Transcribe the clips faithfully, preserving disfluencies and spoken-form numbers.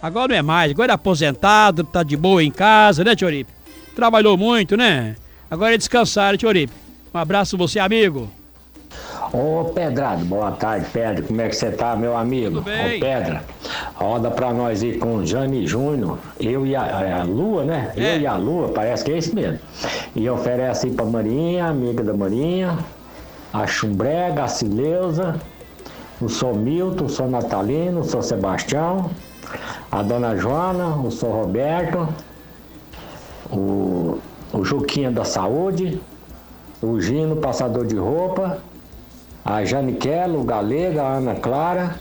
Agora não é mais, agora é aposentado, tá de boa em casa, né, tio Oripe? Trabalhou muito, né? Agora é descansar, né, tio Oripe? Um abraço você, amigo. Ô Pedrado, boa tarde, Pedro. Como é que você tá, meu amigo? Tudo bem. Ô Pedra, roda pra nós aí com o Jane Júnior, eu e a, a Lua, né? É. Eu e a Lua, parece que é isso mesmo. E oferece aí pra Marinha, amiga da Marinha, a Chumbrega, a Cileuza, o Sou Milton, o Sou Natalino, o Sou Sebastião, a Dona Joana, o Sou Roberto, o, o Juquinha da Saúde, o Gino, passador de roupa, a Janiquela, o Galega, a Ana Clara,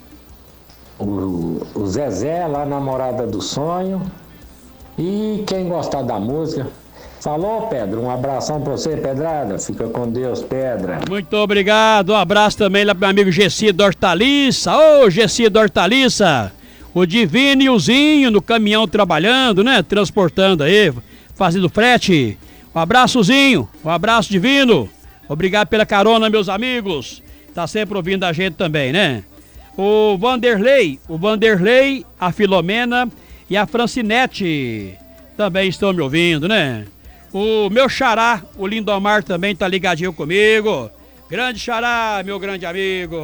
o, o Zezé, lá namorada do sonho, e quem gostar da música. Falou, Pedro, um abração pra você, Pedrada, fica com Deus, Pedra. Muito obrigado, um abraço também lá pro meu amigo Gessi da Hortaliça. Ô, Gessi da Hortaliça, o Divino e o Zinho no caminhão trabalhando, né, transportando aí, fazendo frete. Um abraçozinho, um abraço Divino. Obrigado pela carona, meus amigos. Tá sempre ouvindo a gente também, né? O Vanderlei, o Vanderlei, a Filomena e a Francinete também estão me ouvindo, né? O meu xará, o Lindomar também tá ligadinho comigo. Grande xará, meu grande amigo.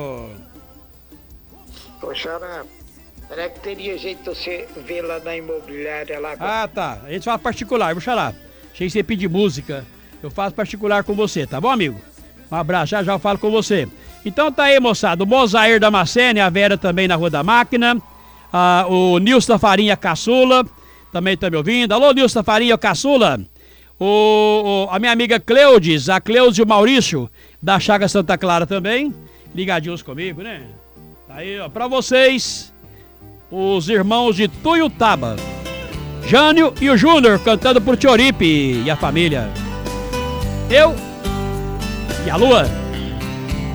Ô xará, será que teria jeito de você ver lá na imobiliária lá? Ah, tá. A gente faz particular, viu, xará? Achei que você pedir música. Eu faço particular com você, tá bom, amigo? Um abraço, já já eu falo com você. Então tá aí, moçada, o Mozair da Macene, a Vera também na Rua da Máquina, ah, o Nilson Farinha Caçula, também tá me ouvindo. Alô, Nilson Farinha Caçula, o, o, a minha amiga Cleudes, a Cleudes e o Maurício, da Chaga Santa Clara também, ligadinhos comigo, né? Tá aí, ó, pra vocês, os irmãos de Tuiutaba, Jânio e o Júnior, cantando por Tioripe e a família. Eu e a Lua.